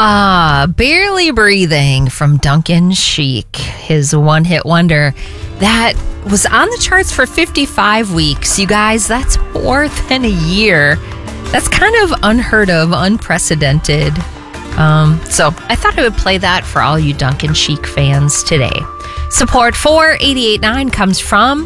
Barely Breathing from Duncan Sheik, his one-hit wonder that was on the charts for 55 weeks. You guys, that's more than a year. That's kind of unheard of, unprecedented. So I thought I would play that for all you Duncan Sheik fans today. Support for 88.9 comes from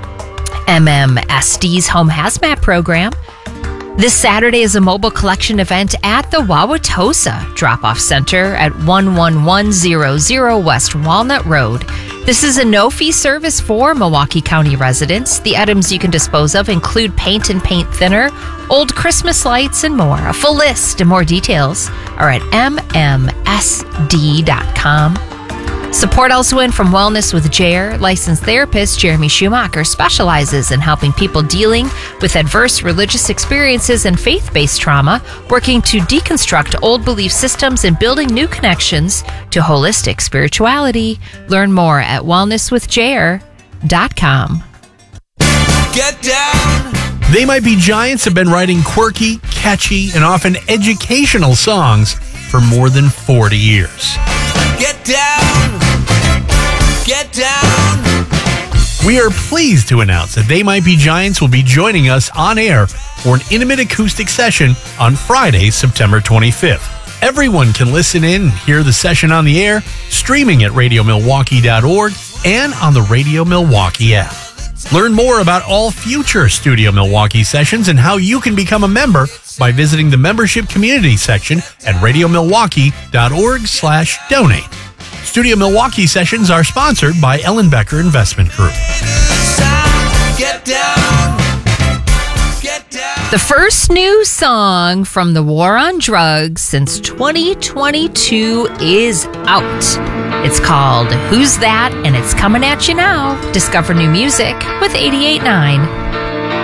MMSD's Home Hazmat program. This Saturday is a mobile collection event at the Wauwatosa Drop-Off Center at 11100 West Walnut Road. This is a no-fee service for Milwaukee County residents. The items you can dispose of include paint and paint thinner, old Christmas lights, and more. A full list and more details are at mmsd.com. Support also in from Wellness with Jer. Licensed therapist Jeremy Schumacher specializes in helping people dealing with adverse religious experiences and faith-based trauma, working to deconstruct old belief systems and building new connections to holistic spirituality. Learn more at wellnesswithjer.com. Get down! They Might Be Giants have been writing quirky, catchy, and often educational songs for more than 40 years. Get down! Get down! We are pleased to announce that They Might Be Giants will be joining us on air for an intimate acoustic session on Friday, September 25th. Everyone can listen in and hear the session on the air, streaming at radiomilwaukee.org and on the Radio Milwaukee app. Learn more about all future Studio Milwaukee sessions and how you can become a member by visiting the membership community section at radiomilwaukee.org/donate. Studio Milwaukee sessions are sponsored by Ellen Becker Investment Group. Get down! Get down! The first new song from the War on Drugs since 2022 is out. It's called Who's That? And it's coming at you now. Discover new music with 88.9.